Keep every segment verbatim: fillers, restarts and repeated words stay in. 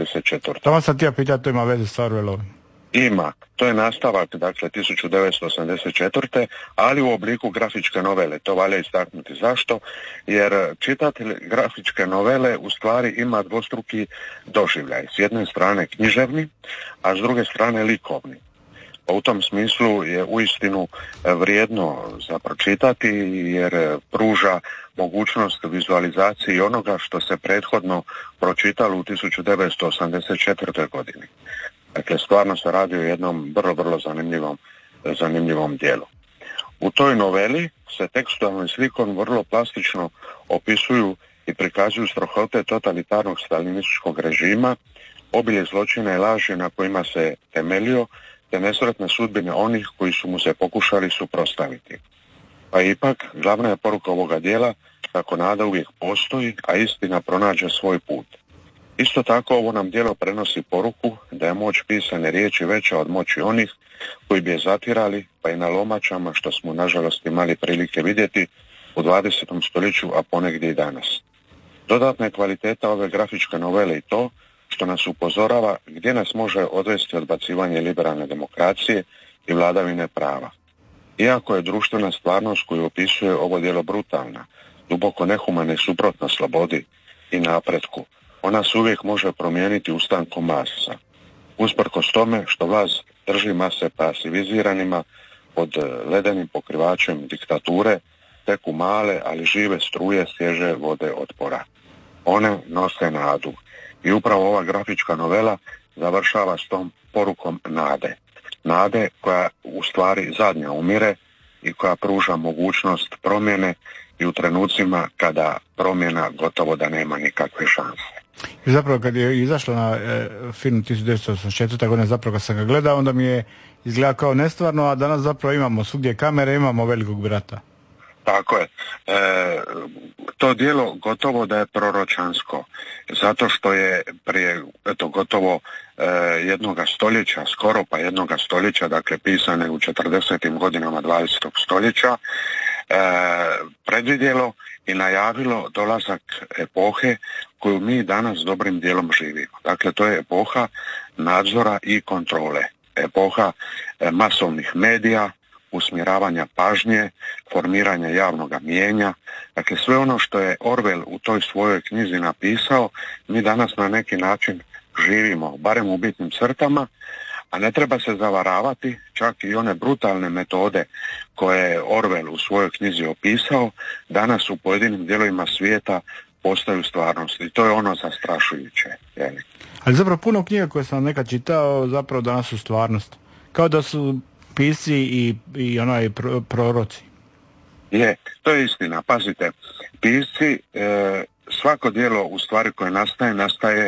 osamdeset četvrte. Tamo sam ti ja pitati, to ima veze s Orwellovim. Ima. To je nastavak, dakle, tisuću devetsto osamdeset četvrte. ali u obliku grafičke novele. To valja istaknuti. Zašto? Jer čitatelj grafičke novele u stvari ima dvostruki doživljaj. S jedne strane književni, a s druge strane likovni. Pa u tom smislu je uistinu vrijedno za pročitati jer pruža mogućnost vizualizacije onoga što se prethodno pročitalo u tisuću devetsto osamdeset četvrtoj. godini. Dakle, stvarno se radi o jednom vrlo, vrlo zanimljivom, zanimljivom dijelu. U toj noveli se tekstualno i slikom vrlo plastično opisuju i prikazuju strahote totalitarnog stalinističkog režima, obilje zločina i laži na kojima se temeljio, te nesretne sudbine onih koji su mu se pokušali suprotstaviti. Pa ipak, glavna je poruka ovoga dijela kako nada uvijek postoji, a istina pronađe svoj put. Isto tako ovo nam djelo prenosi poruku da je moć pisane riječi veća od moći onih koji bi je zatirali, pa i na lomačama, što smo nažalost imali prilike vidjeti u dvadesetom stoljeću, a ponegdje i danas. Dodatna je kvaliteta ove grafičke novele i to što nas upozorava gdje nas može odvesti odbacivanje liberalne demokracije i vladavine prava. Iako je društvena stvarnost koju opisuje ovo djelo brutalna, duboko nehumana i suprotna slobodi i napretku, ona se uvijek može promijeniti ustankom masa. Usprkos tome što vlast drži mase pasiviziranima pod ledenim pokrivačem diktature, teku male, ali žive struje svježe vode otpora. One nose nadu. I upravo ova grafička novela završava s tom porukom nade. Nade koja u stvari zadnja umire i koja pruža mogućnost promjene i u trenucima kada promjena gotovo da nema nikakve šanse. I zapravo kad je izašlo na e, film tisuću devetsto osamdeset četvrte. godine, zapravo kad sam ga gledao, onda mi je izgledao kao nestvarno, a danas zapravo imamo svugdje kamere, imamo velikog brata. Tako je. E, to djelo gotovo da je proročansko, zato što je prije eto, gotovo e, jednoga stoljeća, skoro pa jednoga stoljeća, dakle pisane u četrdesetim godinama dvadesetog stoljeća, e, predvidjelo i najavilo dolazak epohe koju mi danas dobrim dijelom živimo. Dakle, to je epoha nadzora i kontrole, epoha e, masovnih medija, usmjeravanja pažnje, formiranja javnog mijenja. Dakle, sve ono što je Orwell u toj svojoj knjizi napisao, mi danas na neki način živimo, barem u bitnim crtama, a ne treba se zavaravati, čak i one brutalne metode koje je Orwell u svojoj knjizi opisao, danas u pojedinim dijelovima svijeta postaju stvarnost. I to je ono zastrašujuće. Jeli? Ali zapravo puno knjiga koje sam nekad čitao, zapravo danas su stvarnost. Kao da su pisci i, i onaj pro, proroci. Je, to je istina. Pazite, pisci, e, svako djelo u stvari koje nastaje, nastaje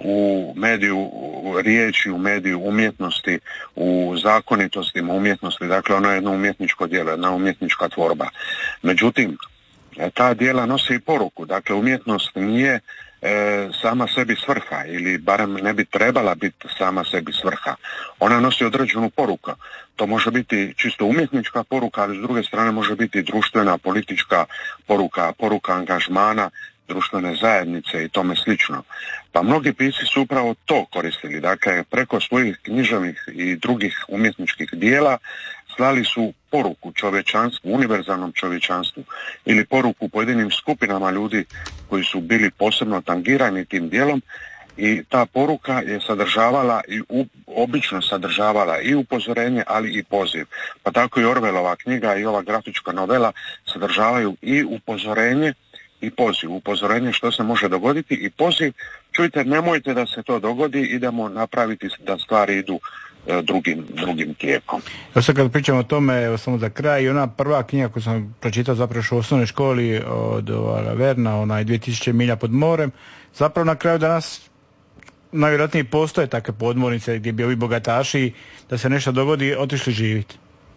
u mediju u riječi, u mediju umjetnosti, u zakonitostima umjetnosti. Dakle, ono je jedno umjetničko djelo, jedna umjetnička tvorba. Međutim, ta djela nosi i poruku. Dakle, umjetnost nije e, sama sebi svrha, ili barem ne bi trebala biti sama sebi svrha. Ona nosi određenu poruku. To može biti čisto umjetnička poruka, ali s druge strane može biti društvena, politička poruka, poruka angažmana, društvene zajednice i tome slično. Pa mnogi pisci su upravo to koristili. Dakle, preko svojih književnih i drugih umjetničkih dijela slali su poruku čovječanstvu, univerzalnom čovječanstvu, ili poruku pojedinim skupinama ljudi koji su bili posebno tangirani tim dijelom, i ta poruka je sadržavala i u, obično sadržavala i upozorenje, ali i poziv. Pa tako i Orwellova knjiga i ova grafička novela sadržavaju i upozorenje i poziv. Upozorenje što se može dogoditi i poziv, čujte, nemojte da se to dogodi, idemo napraviti da stvari idu e, drugim, drugim tijekom. Ja sad kad pričamo o tome, evo samo za kraj, i ona prva knjiga koju sam pročitao zapravo u osnovnoj školi od ovoga Verna, onaj dvije tisuće milja pod morem, zapravo na kraju danas najvjerojatnije postoje takve podmornice gdje bi ovi bogataši, da se nešto dogodi, otišli živjeti.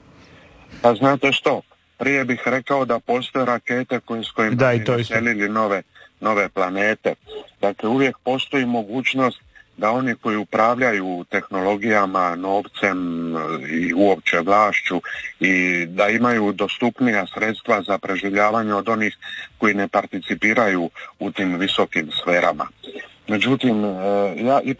Pa znate što? Prije bih rekao da postoje rakete koje, s kojima da, bi naselili nove, nove planete. Dakle, uvijek postoji mogućnost da oni koji upravljaju tehnologijama, novcem i uopće vlašću i da imaju dostupnija sredstva za preživljavanje od onih koji ne participiraju u tim visokim sferama. Međutim, ja ipak